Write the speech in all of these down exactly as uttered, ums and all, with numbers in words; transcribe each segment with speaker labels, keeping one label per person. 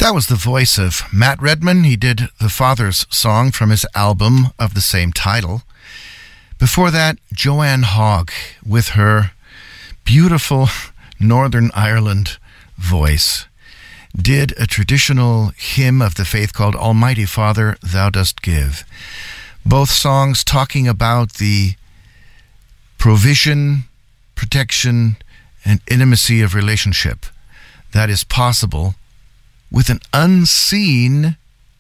Speaker 1: That was the voice of Matt Redman. He did the Father's song from his album of the same title. Before that, Joanne Hogg with her beautiful Northern Ireland voice did a traditional hymn of the faith called Almighty Father, Thou Dost Give. Both songs talking about the provision, protection, and intimacy of relationship that is possible with an unseen,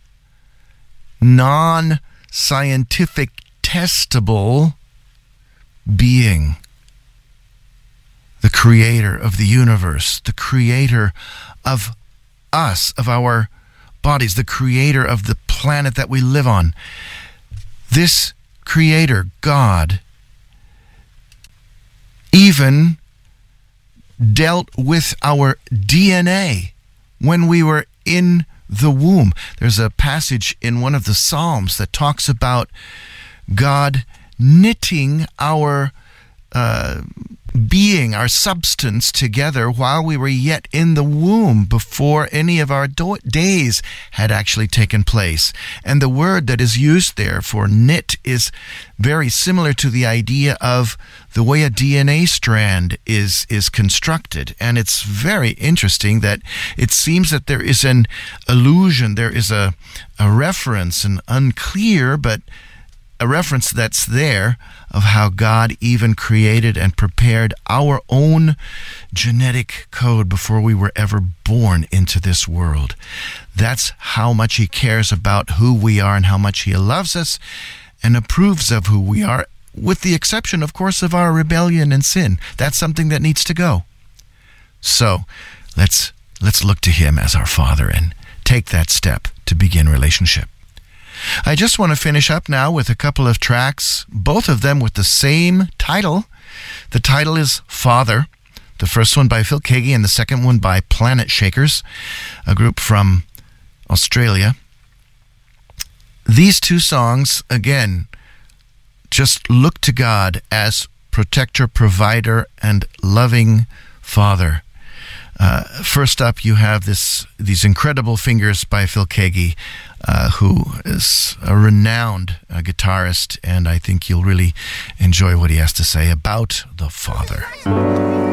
Speaker 1: non-scientific, testable being. The creator of the universe, the creator of us, of our bodies, the creator of the planet that we live on. This creator, God, even dealt with our D N A when we were in the womb. There's a passage in one of the Psalms that talks about God knitting our uh, being, our substance together while we were yet in the womb, before any of our do- days had actually taken place. And the word that is used there for knit is very similar to the idea of the way a D N A strand is is constructed. And it's very interesting that it seems that there is an allusion, there is a, a reference, an unclear, but a reference that's there of how God even created and prepared our own genetic code before we were ever born into this world. That's how much He cares about who we are and how much He loves us and approves of who we are, with the exception, of course, of our rebellion and sin. That's something that needs to go. So let's let's look to Him as our Father and take that step to begin relationship. I just want to finish up now with a couple of tracks, both of them with the same title. The title is Father, the first one by Phil Keaggy and the second one by Planet Shakers, a group from Australia. These two songs, again, just look to God as protector, provider, and loving Father. Uh, first up, you have this these incredible fingers by Phil Keaggy, uh, who is a renowned uh, guitarist, and I think you'll really enjoy what he has to say about the Father.